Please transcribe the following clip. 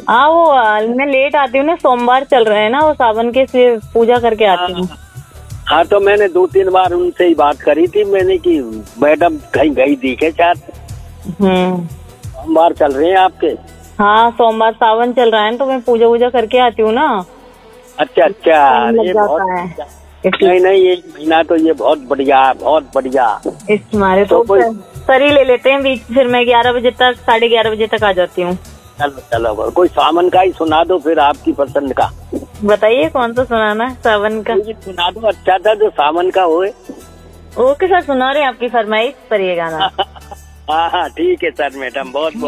हाँ वो मैं लेट आती हूँ ना, सोमवार चल रहे हैं ना, वो सावन के से पूजा करके आती हूँ। हाँ तो मैंने 2-3 बार उनसे ही बात करी थी मैंने कि मैडम कहीं गई दिखे शायद। सोमवार चल रहे हैं आपके? हाँ सोमवार सावन चल रहा है ना, तो मैं पूजा वूजा करके आती हूँ ना। अच्छा अच्छा, लग ये जाता बहुत है नहीं नहीं, एक महीना तो ये बहुत बढ़िया, बहुत बढ़िया। इस मारे तो सर ही ले लेते हैं बीच, फिर मैं 11 बजे तक 11:30 बजे तक आ जाती हूँ। चलो चलो, कोई सावन का ही सुना दो फिर, आपकी पसंद का। बताइए कौन सा सुनाना है सावन का? मुझे सुना दो अच्छा था जो सावन का होए। ओके सर, सुना रहे हैं, आपकी फरमाइश पर ये गाना। हाँ हाँ ठीक है सर मैडम, बहुत